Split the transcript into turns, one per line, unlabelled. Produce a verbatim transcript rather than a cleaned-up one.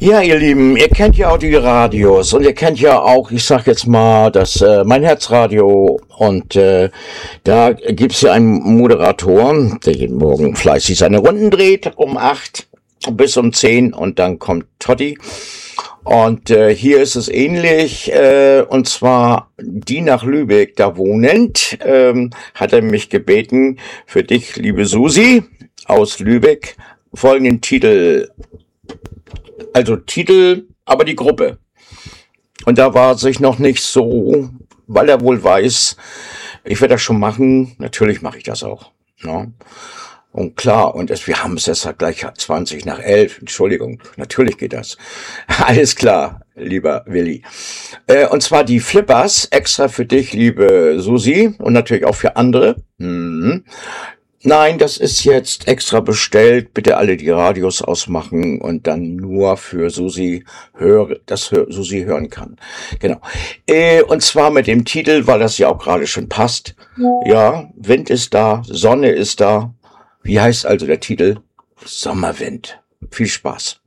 Ja, ihr Lieben, ihr kennt ja auch die Radios und ihr kennt ja auch, ich sag jetzt mal, das äh, Mein Herzradio und äh, da gibt's ja einen Moderator, der jeden Morgen fleißig seine Runden dreht, um acht bis um zehn und dann kommt Totti. Und äh, hier ist es ähnlich, äh, und zwar die nach Lübeck da wohnend, ähm, hat er mich gebeten, für dich, liebe Susi, aus Lübeck, folgenden Titel, also Titel, aber die Gruppe. Und da war sich noch nicht so, weil er wohl weiß, ich werde das schon machen, natürlich mache ich das auch. Ne? Und klar, und es, wir haben es jetzt gleich zwanzig nach elf, Entschuldigung, natürlich geht das. Alles klar, lieber Willi. Äh, und zwar die Flippers, extra für dich, liebe Susi, und natürlich auch für andere. Mhm. Nein, das ist jetzt extra bestellt. Bitte alle die Radios ausmachen und dann nur für Susi höre, das hör, Susi hören kann. Genau. Äh, und zwar mit dem Titel, weil das ja auch gerade schon passt. Ja, Wind ist da, Sonne ist da. Wie heißt also der Titel? Sommerwind. Viel Spaß.